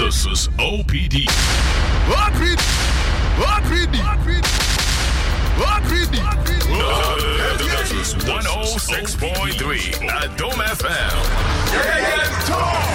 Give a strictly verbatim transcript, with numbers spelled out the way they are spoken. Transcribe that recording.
This is O P D. O P D. O P D. O P D. This is one oh six point three at Dome F M. Yeah, yeah, talk.